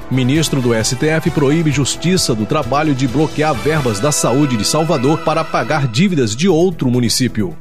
Ministro do STF proíbe Justiça do Trabalho de bloquear verbas da saúde de Salvador para pagar dívidas de outro município.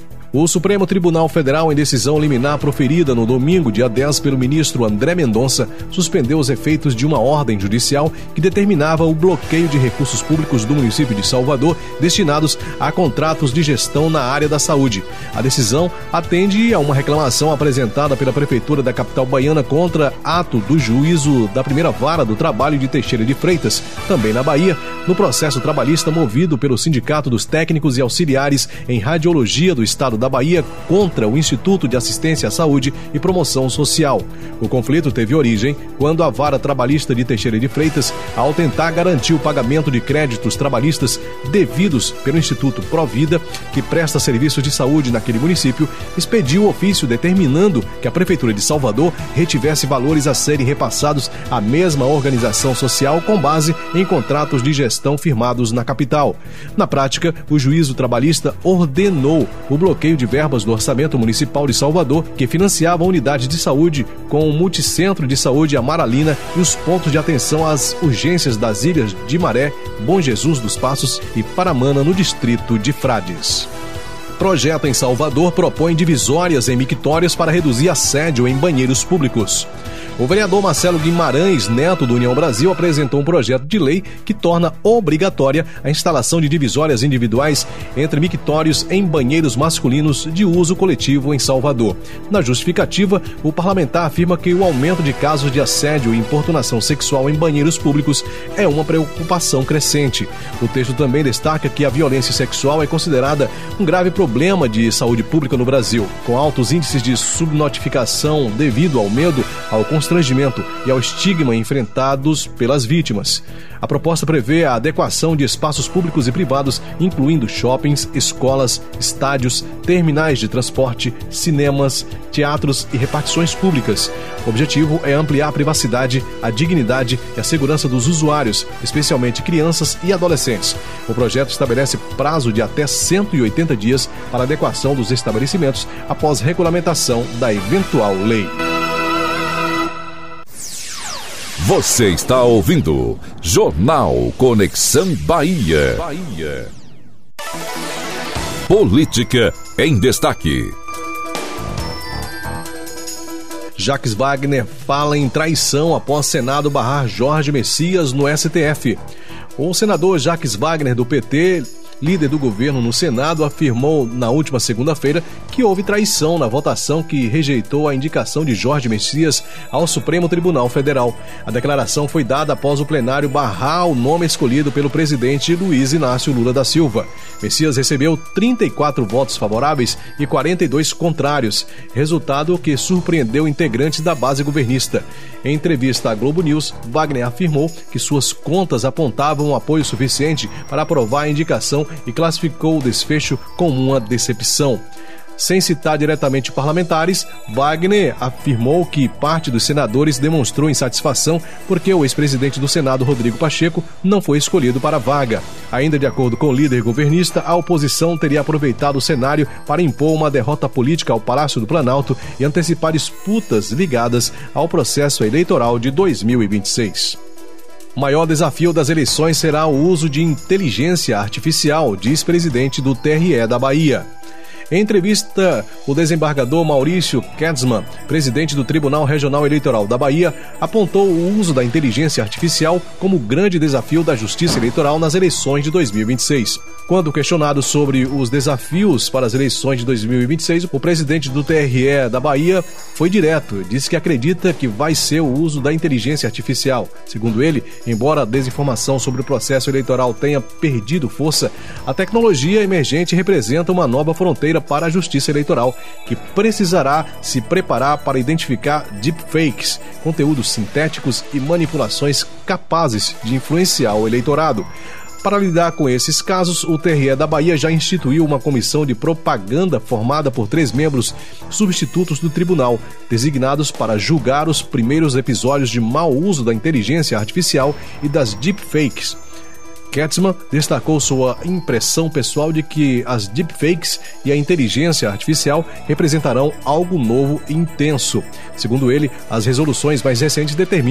O Supremo Tribunal Federal, em decisão liminar proferida no domingo, dia 10, pelo ministro André Mendonça, suspendeu os efeitos de uma ordem judicial que determinava o bloqueio de recursos públicos do município de Salvador destinados a contratos de gestão na área da saúde. A decisão atende a uma reclamação apresentada pela Prefeitura da capital baiana contra ato do juízo da primeira vara do trabalho de Teixeira de Freitas, também na Bahia, no processo trabalhista movido pelo Sindicato dos Técnicos e Auxiliares em Radiologia do Estado da Bahia contra o Instituto de Assistência à Saúde e Promoção Social. O conflito teve origem quando a vara trabalhista de Teixeira de Freitas, ao tentar garantir o pagamento de créditos trabalhistas devidos pelo Instituto Provida, que presta serviços de saúde naquele município, expediu o ofício determinando que a Prefeitura de Salvador retivesse valores a serem repassados à mesma organização social com base em contratos de gestão firmados na capital. Na prática, o juízo trabalhista ordenou o bloqueio de verbas do Orçamento Municipal de Salvador, que financiava a unidade de saúde com o Multicentro de Saúde Amaralina e os pontos de atenção às urgências das ilhas de Maré, Bom Jesus dos Passos e Paramana, no distrito de Frades. Projeto em Salvador propõe divisórias em mictórias para reduzir assédio em banheiros públicos. O vereador Marcelo Guimarães Neto, do União Brasil, apresentou um projeto de lei que torna obrigatória a instalação de divisórias individuais entre mictórios em banheiros masculinos de uso coletivo em Salvador. Na justificativa, o parlamentar afirma que o aumento de casos de assédio e importunação sexual em banheiros públicos é uma preocupação crescente. O texto também destaca que a violência sexual é considerada um grave problema de saúde pública no Brasil, com altos índices de subnotificação devido ao medo, ao constrangimento e ao estigma enfrentados pelas vítimas. A proposta prevê a adequação de espaços públicos e privados, incluindo shoppings, escolas, estádios, terminais de transporte, cinemas, teatros e repartições públicas. O objetivo é ampliar a privacidade, a dignidade e a segurança dos usuários, especialmente crianças e adolescentes. O projeto estabelece prazo de até 180 dias para adequação dos estabelecimentos após regulamentação da eventual lei. Você está ouvindo Jornal Conexão Bahia. Política em destaque. Jacques Wagner fala em traição após Senado barrar Jorge Messias no STF. O senador Jacques Wagner, do PT, líder do governo no Senado, afirmou na última segunda-feira que houve traição na votação que rejeitou a indicação de Jorge Messias ao Supremo Tribunal Federal. A declaração foi dada após o plenário barrar o nome escolhido pelo presidente Luiz Inácio Lula da Silva. Messias recebeu 34 votos favoráveis e 42 contrários, resultado que surpreendeu integrantes da base governista. Em entrevista à Globo News, Wagner afirmou que suas contas apontavam um apoio suficiente para aprovar a indicação e classificou o desfecho como uma decepção. Sem citar diretamente parlamentares, Wagner afirmou que parte dos senadores demonstrou insatisfação porque o ex-presidente do Senado, Rodrigo Pacheco, não foi escolhido para a vaga. Ainda de acordo com o líder governista, a oposição teria aproveitado o cenário para impor uma derrota política ao Palácio do Planalto e antecipar disputas ligadas ao processo eleitoral de 2026. O maior desafio das eleições será o uso de inteligência artificial, diz presidente do TRE da Bahia. Em entrevista, o desembargador Maurício Ketzmann, presidente do Tribunal Regional Eleitoral da Bahia, apontou o uso da inteligência artificial como grande desafio da Justiça Eleitoral nas eleições de 2026. Quando questionado sobre os desafios para as eleições de 2026, o presidente do TRE da Bahia foi direto, disse que acredita que vai ser o uso da inteligência artificial. Segundo ele, embora a desinformação sobre o processo eleitoral tenha perdido força, a tecnologia emergente representa uma nova fronteira para a Justiça Eleitoral, que precisará se preparar para identificar deepfakes, conteúdos sintéticos e manipulações capazes de influenciar o eleitorado. Para lidar com esses casos, o TRE da Bahia já instituiu uma comissão de propaganda formada por 3 membros substitutos do tribunal, designados para julgar os primeiros episódios de mau uso da inteligência artificial e das deepfakes. Ketzmann destacou sua impressão pessoal de que as deepfakes e a inteligência artificial representarão algo novo e intenso. Segundo ele, as resoluções mais recentes determinam